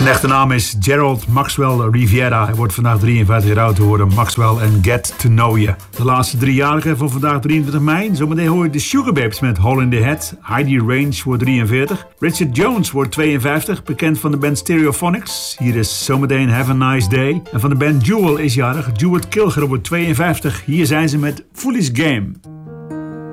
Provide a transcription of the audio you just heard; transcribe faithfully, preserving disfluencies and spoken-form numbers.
Zijn echte naam is Gerald Maxwell Riviera. Hij wordt vandaag drieënvijftig jaar oud te horen. Maxwell en Get to Know You. De laatste driejarige van vandaag drieëntwintig mei. Zometeen hoor je de Sugarbabes met Hole in the Head. Heidi Range wordt drieënveertig. Richard Jones wordt tweeënvijftig. Bekend van de band Stereophonics. Hier is zometeen Have a Nice Day. En van de band Jewel is jarig. Jewel Kilger wordt tweeënvijftig. Hier zijn ze met Foolish Game.